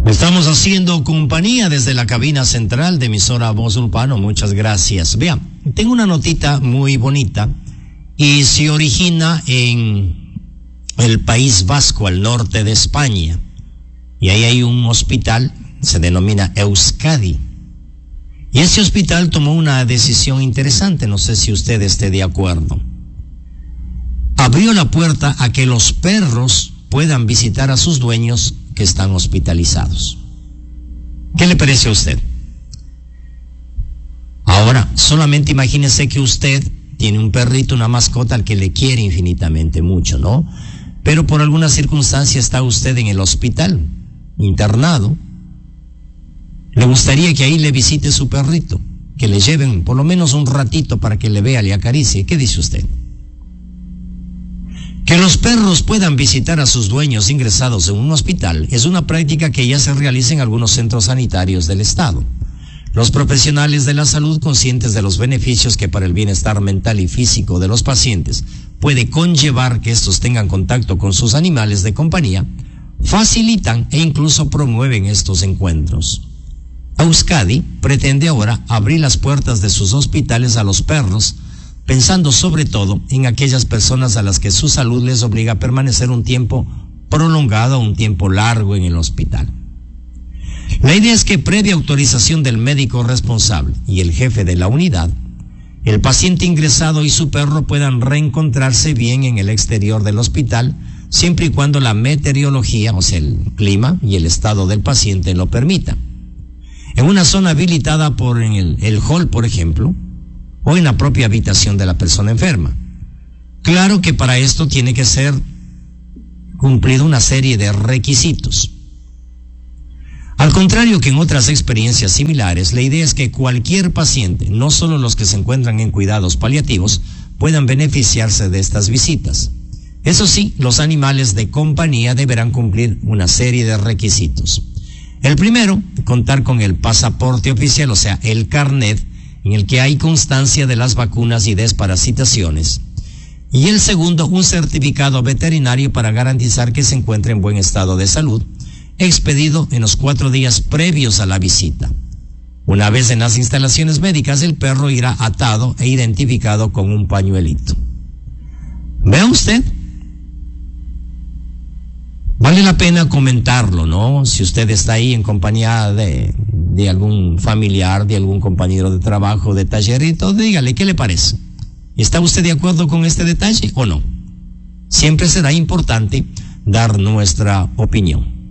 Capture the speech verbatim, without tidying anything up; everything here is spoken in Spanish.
Estamos haciendo compañía desde la cabina central de emisora Voz Urbano. Muchas gracias. Vean, tengo una notita muy bonita y se origina en el País Vasco, al norte de España. Y ahí hay un hospital, se denomina Euskadi. Y ese hospital tomó una decisión interesante, no sé si usted esté de acuerdo. Abrió la puerta a que los perros puedan visitar a sus dueños que están hospitalizados. ¿Qué le parece a usted? Ahora, solamente imagínese que usted tiene un perrito, una mascota al que le quiere infinitamente mucho, ¿no? Pero por alguna circunstancia está usted en el hospital, internado. Le gustaría que ahí le visite su perrito, que le lleven por lo menos un ratito para que le vea, le acaricie. ¿Qué dice usted? Que los perros puedan visitar a sus dueños ingresados en un hospital es una práctica que ya se realiza en algunos centros sanitarios del Estado. Los profesionales de la salud, conscientes de los beneficios que para el bienestar mental y físico de los pacientes puede conllevar que estos tengan contacto con sus animales de compañía, facilitan e incluso promueven estos encuentros. Euskadi pretende ahora abrir las puertas de sus hospitales a los perros, pensando sobre todo en aquellas personas a las que su salud les obliga a permanecer un tiempo prolongado, un tiempo largo en el hospital. La idea es que previa autorización del médico responsable y el jefe de la unidad, el paciente ingresado y su perro puedan reencontrarse bien en el exterior del hospital, siempre y cuando la meteorología, o sea, el clima y el estado del paciente lo permita. En una zona habilitada por el, el hall, por ejemplo, o en la propia habitación de la persona enferma. Claro que para esto tiene que ser cumplida una serie de requisitos. Al contrario que en otras experiencias similares, la idea es que cualquier paciente, no solo los que se encuentran en cuidados paliativos, puedan beneficiarse de estas visitas. Eso sí, los animales de compañía deberán cumplir una serie de requisitos. El primero, contar con el pasaporte oficial, o sea, el carnet, en el que hay constancia de las vacunas y desparasitaciones. Y el segundo, un certificado veterinario para garantizar que se encuentre en buen estado de salud, expedido en los cuatro días previos a la visita. Una vez en las instalaciones médicas, el perro irá atado e identificado con un pañuelito. ¿Ve usted? Vale la pena comentarlo, ¿no? Si usted está ahí en compañía de, de algún familiar, de algún compañero de trabajo, de tallerito, dígale, ¿qué le parece? ¿Está usted de acuerdo con este detalle o no? Siempre será importante dar nuestra opinión.